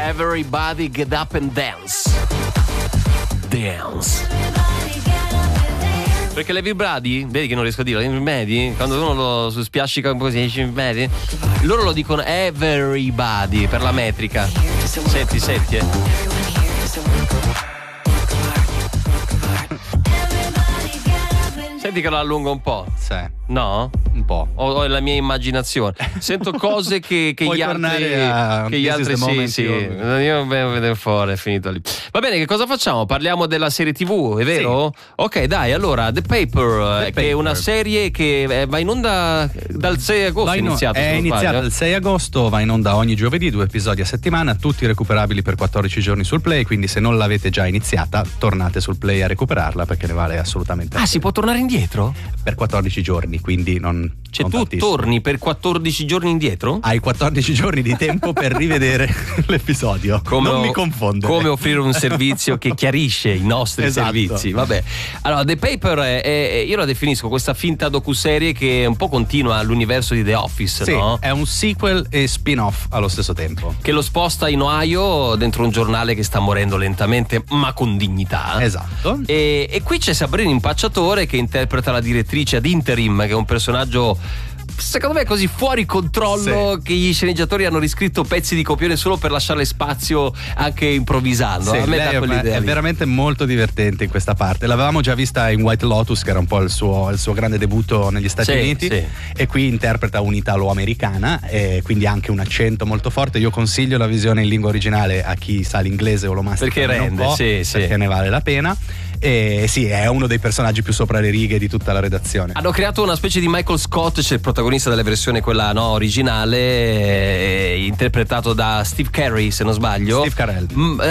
Everybody get up and dance. Dance. Perché l'Everybrady, vedi che non riesco a dirlo, l'Everybrady, quando uno lo spiascica un po' così, Everybody, loro lo dicono Everybody per la metrica. Senti, Senti che lo allungo un po'. Sì. No? Un po'. O è la mia immaginazione. Sento cose che gli altri sì. Io devo vedere fuori, è finito lì. Va bene, che cosa facciamo? Parliamo della serie TV, è vero? Sì. Ok, dai, allora The Paper, che è una serie che va in onda dal 6 agosto. È iniziata il 6 agosto, va in onda ogni giovedì, 2 episodi a settimana, tutti recuperabili per 14 giorni sul Play, quindi se non l'avete già iniziata, tornate sul Play a recuperarla perché ne vale assolutamente. Ah, si può tornare indietro? Per 14 giorni, quindi non. Cioè non tu tantissimo. Torni per 14 giorni indietro? Hai 14 giorni di tempo per rivedere l'episodio. Non mi confondere. Come offrire un servizio che chiarisce i nostri servizi. Vabbè. Allora, The Paper io la definisco questa finta docuserie che un po' continua all'universo di The Office, sì, no? È un sequel e spin-off allo stesso tempo. Che lo sposta in Ohio dentro un giornale che sta morendo lentamente, ma con dignità. Esatto. E qui c'è Sabrina Impacciatore che interpreta la direttrice ad interim, che è un personaggio secondo me così fuori controllo, che gli sceneggiatori hanno riscritto pezzi di copione solo per lasciarle spazio anche improvvisando. A me dà quell'idea è lì. veramente molto divertente in questa parte. L'avevamo già vista in White Lotus, che era un po' il suo grande debutto negli Stati Uniti, e qui interpreta un'italo-americana, quindi anche un accento molto forte. Io consiglio la visione in lingua originale a chi sa l'inglese o lo mastica perché rende, un po', perché ne vale la pena. E sì, è uno dei personaggi più sopra le righe di tutta la redazione. Hanno creato una specie di Michael Scott, c'è il protagonista della versione quella originale, interpretato da Steve Carell, se non sbaglio. Steve Carell.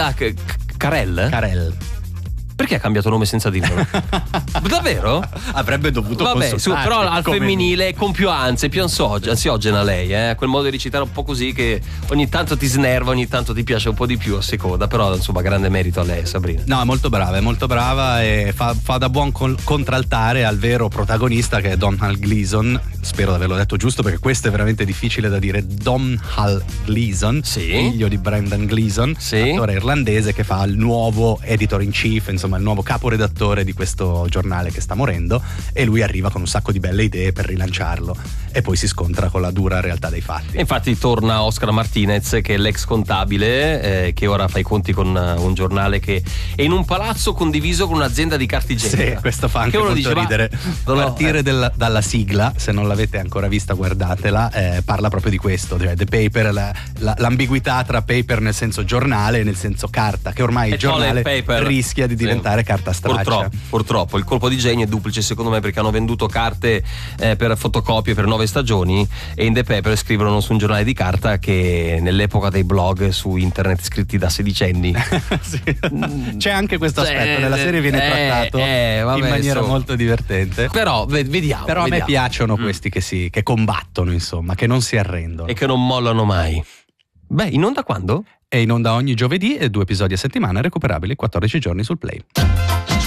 Carell? Carell. Perché ha cambiato nome senza dirlo? Davvero? Avrebbe dovuto consultarti. Però al femminile con più ansia, più ansiogena lei, quel modo di recitare un po' così che ogni tanto ti snerva, ogni tanto ti piace un po' di più a seconda. Però insomma, grande merito a lei, Sabrina. No, è molto brava e fa da buon contraltare al vero protagonista, che è Domhnall Gleeson. Spero di averlo detto giusto, perché questo è veramente difficile da dire. Domhnall Gleeson, figlio di Brendan Gleeson, attore irlandese che fa il nuovo editor in chief, insomma il nuovo caporedattore di questo giornale che sta morendo, e lui arriva con un sacco di belle idee per rilanciarlo e poi si scontra con la dura realtà dei fatti. E infatti torna Oscar Martinez, che è l'ex contabile, che ora fa i conti con un giornale che è in un palazzo condiviso con un'azienda di carta igienica. Sì, questo fa anche molto ridere. Partire dalla sigla, se non l'avete ancora vista guardatela, parla proprio di questo, cioè The Paper, l'ambiguità tra paper nel senso giornale e nel senso carta, che ormai il giornale rischia di diventare carta straccia. Purtroppo il colpo di genio è duplice, secondo me, perché hanno venduto carte per fotocopie per 9 stagioni, e in The Paper scrivono su un giornale di carta che nell'epoca dei blog su internet scritti da sedicenni. C'è anche questo aspetto, nella serie viene trattato in maniera molto divertente. Però vediamo. Però a me piacciono questi che combattono, insomma, che non si arrendono e che non mollano mai. Beh, in onda quando? È in onda ogni giovedì e 2 episodi a settimana, recuperabili 14 giorni sul Play.